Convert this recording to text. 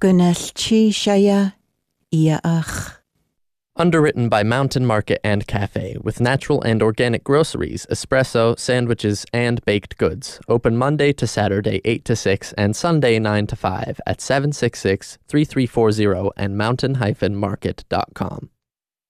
Gynellti siaya iach. Underwritten by Mountain Market and Cafe, with natural and organic groceries, espresso, sandwiches, and baked goods. Open Monday to Saturday 8 to 6 and Sunday 9 to 5 at 766-3340 and mountain-market.com.